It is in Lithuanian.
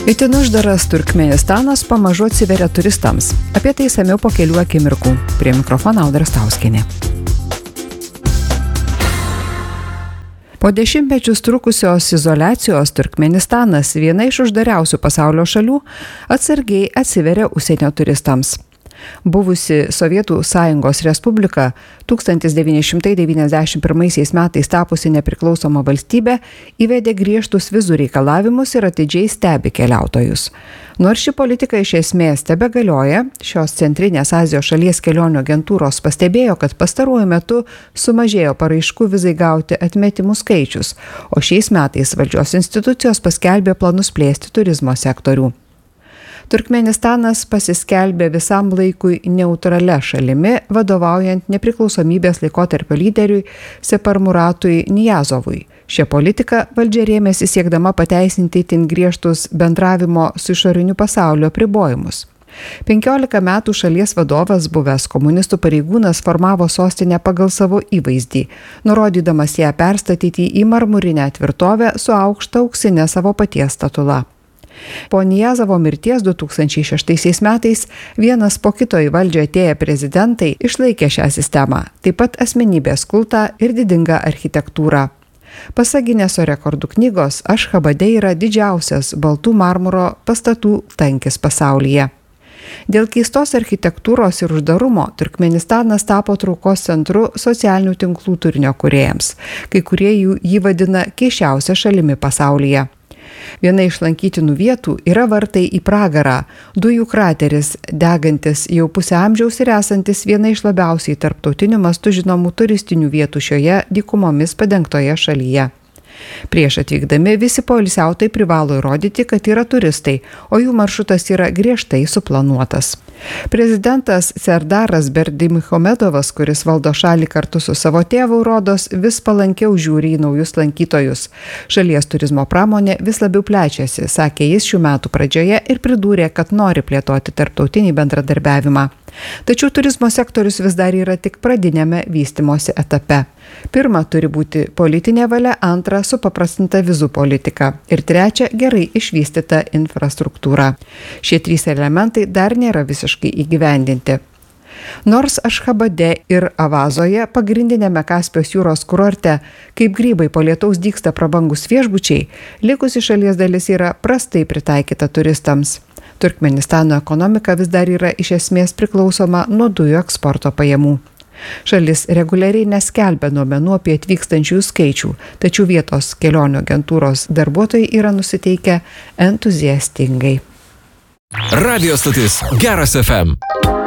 Itin uždaras Turkmėnistanas pamažu atsiveria turistams. Apie tai išsamiau po kelių akimirkų. Prie mikrofono Audra Stauskienė. Po dešimtmečius trukusios izoliacijos Turkmėnistanas, viena iš uždariausių pasaulio šalių, atsargiai atsiveria užsienio turistams. Buvusi Sovietų Sąjungos Respublika 1991 metais tapusi nepriklausoma valstybė įvedė griežtus vizų reikalavimus ir atidžiai stebi keliautojus. Nors ši politika iš esmės tebegalioja, šios Centrinės Azijos šalies kelionių agentūros pastebėjo, kad pastaruoju metu sumažėjo paraiškų vizai gauti atmetimų skaičius, o šiais metais valdžios institucijos paskelbė planus plėsti turizmo sektorių. Turkmėnistanas pasiskelbė visam laikui neutralia šalimi, vadovaujant nepriklausomybės laikotarpio lyderiui Separmuratui Niyazovui. Šią politiką valdžia rėmėsi siekdama pateisinti itin griežtus bendravimo su išoriniu pasauliu apribojimus. 15 metų šalies vadovas, buvęs komunistų pareigūnas, formavo sostinę pagal savo įvaizdį, nurodydamas ją perstatyti į marmurinę tvirtovę su aukšta auksinė savo paties statula. Po Nijazovo mirties 2006 metais vienas po kito į valdžią atėję prezidentai išlaikė šią sistemą, taip pat asmenybės kultą ir didingą architektūrą. Pasak Gineso rekordų knygos, Ašchabade yra didžiausias baltų marmuro pastatų tankis pasaulyje. Dėl keistos architektūros ir uždarumo Turkmėnistanas tapo traukos centru socialinių tinklų turinio kūrėjams. Kai kurie jį vadina keisčiausia šalimi pasaulyje. Viena iš lankytinų vietų yra vartai į pragarą, dujų krateris, degantis jau pusę amžiaus ir esantis viena iš labiausiai tarptautiniu mastu žinomų turistinių vietų šioje dykumomis padengtoje šalyje. Prieš atvykdami visi poilsiautojai privalo įrodyti, kad yra turistai, o jų maršrutas yra griežtai suplanuotas. Prezidentas Serdaras Berdimuhamedovas, kuris valdo šalį kartu su savo tėvu, rodos vis palankiau žiūri į naujus lankytojus. Šalies turizmo pramonė vis labiau plečiasi, sakė jis šių metų pradžioje ir pridūrė, kad nori plėtoti tarptautinį bendradarbiavimą. Tačiau turizmo sektorius vis dar yra tik pradinėme vystymosi etape. Pirma, turi būti politinė valia, antra, supaprastinta vizų politika ir trečia, gerai išvystyta infrastruktūra. Šie trys elementai dar nėra visiškai įgyvendinti. Nors Ašchabade ir Avazoje, pagrindinėme Kaspijos jūros kurorte, kaip grybai po lietaus dygsta prabangus viešbučiai, likusi šalies dalis yra prastai pritaikyta turistams. Turkmėnistano ekonomika vis dar yra iš esmės priklausoma nuo dujų eksporto pajamų. Šalis reguliariai neskelbia duomenų apie atvykstančiųjų skaičių, tačiau vietos kelionių agentūros darbuotojai yra nusiteikę entuziastingai. Radio stotis Geras FM.